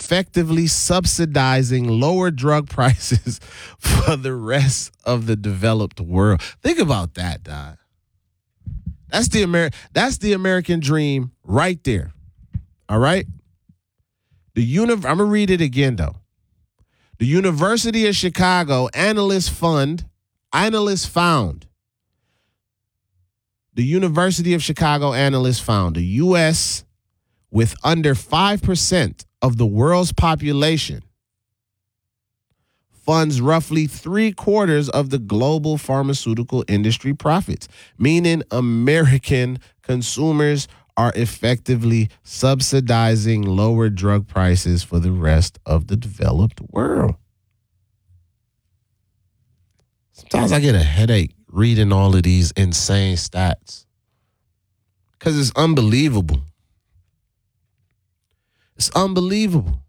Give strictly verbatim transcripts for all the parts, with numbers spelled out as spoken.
effectively subsidizing lower drug prices for the rest of the developed world. Think about that, Dad. That's the Amer- That's the American dream right there. All right? The uni- I'm going to read it again, though. The University of Chicago Analysts Fund, analysts found, the University of Chicago analysts found the U S with under five percent of the world's population funds roughly three quarters of the global pharmaceutical industry profits, meaning American consumers are effectively subsidizing lower drug prices for the rest of the developed world. Sometimes I get a headache reading all of these insane stats because it's unbelievable. It's unbelievable.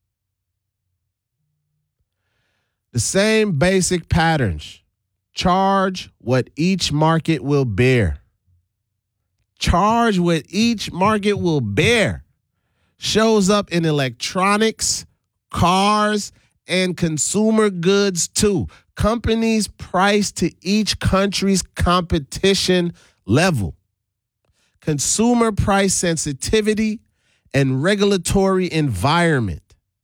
The same basic patterns. Charge what each market will bear. Charge what each market will bear. Shows up in electronics, cars, and consumer goods too. Companies price to each country's competition level. Consumer price sensitivity and regulatory environment.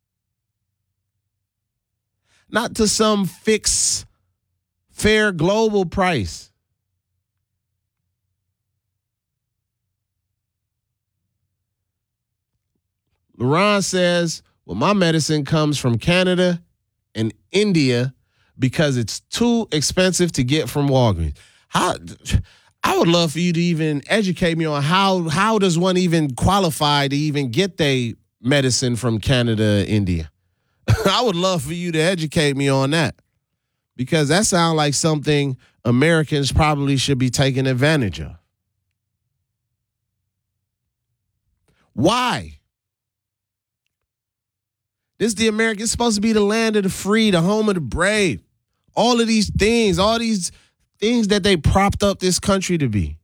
Not to some fixed, fair global price. LaRon says, well, my medicine comes from Canada and India because it's too expensive to get from Walgreens. How, I would love for you to even educate me on how, how does one even qualify to even get their medicine from Canada, India? I would love for you to educate me on that because that sounds like something Americans probably should be taking advantage of. Why? This is the American, it's supposed to be the land of the free, the home of the brave. All of these things, all these things that they propped up this country to be.